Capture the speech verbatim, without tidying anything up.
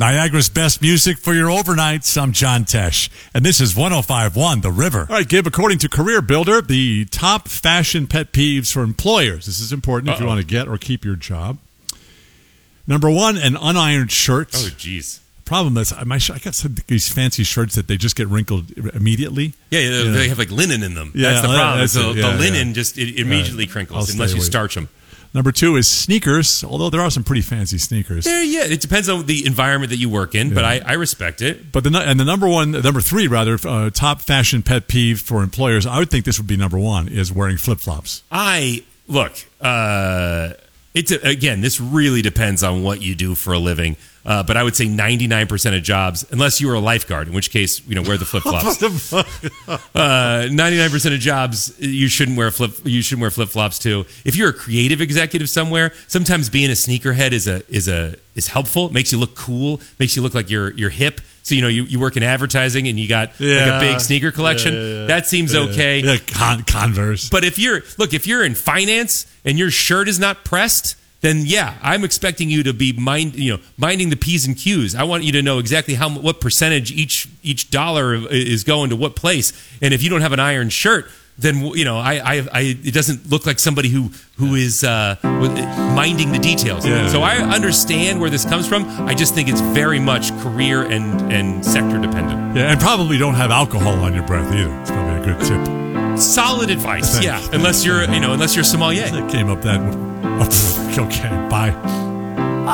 Niagara's best music for your overnights. I'm John Tesh, and this is one oh five point one The River. All right, Gib, according to Career Builder, the top fashion pet peeves for employers. This is important Uh-oh. if you want to get or keep your job. Number one, an unironed shirt. Oh, jeez. Problem is, my I got some, these fancy shirts that they just get wrinkled immediately. Yeah, yeah, they have like linen in them. Yeah, that's the problem. That's so yeah, the linen yeah. just it immediately right. crinkles I'll unless you away. starch them. Number two is sneakers, although there are some pretty fancy sneakers. Yeah, yeah. It depends on the environment that you work in, yeah. but I, I respect it. But the and the number one, number three rather, uh, top fashion pet peeve for employers. I would think this would be number one is wearing flip flops. I look. Uh, it's a, again, this really depends on what you do for a living. Uh, but I would say ninety-nine percent of jobs, unless you were a lifeguard, in which case, you know, wear the flip flops. uh, ninety-nine percent of jobs, you shouldn't wear flip. You shouldn't wear flip flops too. If you're a creative executive somewhere, sometimes being a sneakerhead is a is a is helpful. It makes you look cool. Makes you look like you're you're hip. So you know you, you work in advertising and you got yeah. like a big sneaker collection. Yeah, yeah, yeah. That seems yeah. okay. Yeah, Con- Converse. But if you're look, if you're in finance and your shirt is not pressed, then yeah, I'm expecting you to be mind, you know, minding the P's and Q's. I want you to know exactly how what percentage each each dollar is going to what place. And if you don't have an iron shirt, then you know, I, I, I it doesn't look like somebody who who is uh, minding the details. Yeah. So I understand where this comes from. I just think it's very much career and and sector dependent. Yeah, and probably don't have alcohol on your breath either. It's probably a good tip. Solid advice. Thanks. Yeah, unless you're you know unless you're sommelier. It came up that. Okay, bye.